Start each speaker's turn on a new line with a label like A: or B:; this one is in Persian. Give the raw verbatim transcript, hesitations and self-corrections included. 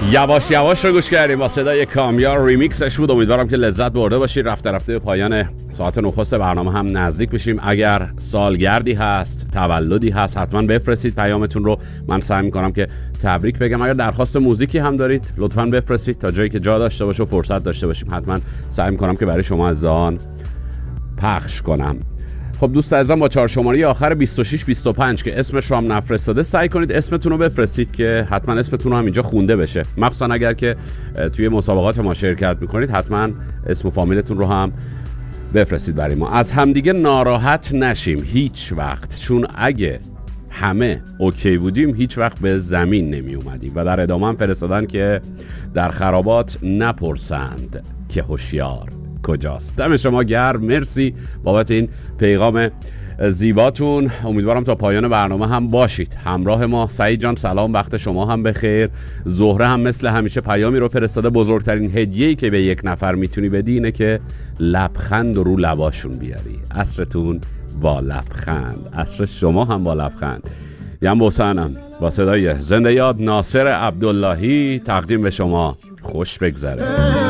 A: یواش یواش رو گوش کردیم با صدای کامیار، ریمیکسش بود. امیدوارم که لذت برده باشید. رفته رفته به پایان ساعت نخست برنامه هم نزدیک بشیم. اگر سالگردی هست، تولدی هست، حتما بفرستید پیامتون رو. من سعی میکنم که تبریک بگم. اگر درخواست موزیکی هم دارید لطفاً بفرستید تا جایی که جا داشته باشه و فرصت داشته باشیم حتما سعی میکنم که برای شما از آن پخش کنم. خب دوست عزیزم، با چهار شماره آخر بیست و شش بیست و پنج که اسمش رو هم نفرستاده سعی کنید اسمتون رو بفرستید که حتما اسمتون رو هم اینجا خونده بشه. مخصوصا اگر که توی مسابقات ما شرکت میکنید حتما اسم و فامیلتون رو هم بفرستید برای ما. از همدیگه ناراحت نشیم هیچ وقت، چون اگه همه اوکی بودیم هیچ وقت به زمین نمی اومدیم. و در ادامه هم فرستادن که در خرابات نپرسند که هوشیار کجاست. دم شما گرم، مرسی بابت این پیغام زیباتون. امیدوارم تا پایان برنامه هم باشید همراه ما. سعید جان سلام، وقت شما هم بخیر. زهره هم مثل همیشه پیامی رو فرستاده. بزرگترین هدیه‌ای که به یک نفر میتونی بدی اینه که لبخند رو لباشون بیاری. عصرتون با لبخند، عصر شما هم با لبخند. یم بوسنم با صدای زنده یاد ناصر عبداللهی تقدیم به شما. خوش بگذره.